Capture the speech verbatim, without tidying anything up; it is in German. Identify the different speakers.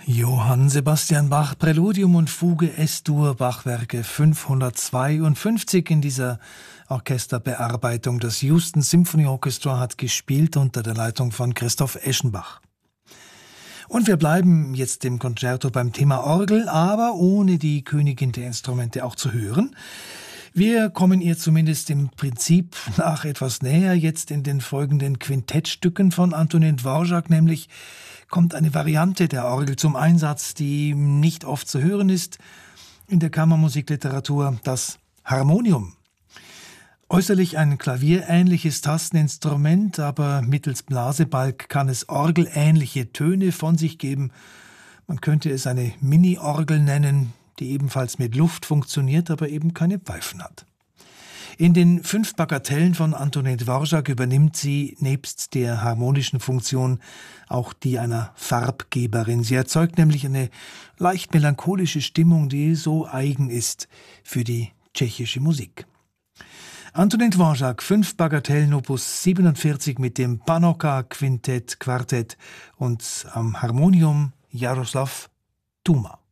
Speaker 1: Johann Sebastian Bach, Präludium und Fuge S-Dur, Bachwerke fünfhundertzweiundfünfzig in dieser Orchesterbearbeitung. Das Houston Symphony Orchestra hat gespielt unter der Leitung von Christoph Eschenbach. Und wir bleiben jetzt im Concerto beim Thema Orgel, aber ohne die Königin der Instrumente auch zu hören. Wir kommen ihr zumindest im Prinzip nach etwas näher jetzt in den folgenden Quintettstücken von Antonin Dvorak, nämlich kommt eine Variante der Orgel zum Einsatz, die nicht oft zu hören ist in der Kammermusikliteratur, das Harmonium. Äußerlich ein klavierähnliches Tasteninstrument, aber mittels Blasebalg kann es orgelähnliche Töne von sich geben. Man könnte es eine Mini-Orgel nennen, die ebenfalls mit Luft funktioniert, aber eben keine Pfeifen hat. In den fünf Bagatellen von Antonin Dvorak übernimmt sie nebst der harmonischen Funktion auch die einer Farbgeberin. Sie erzeugt nämlich eine leicht melancholische Stimmung, die so eigen ist für die tschechische Musik. Antonin Dvorak, fünf Bagatellen Opus siebenundvierzig mit dem Panoka Quintett Quartett und am Harmonium Jaroslav Tuma.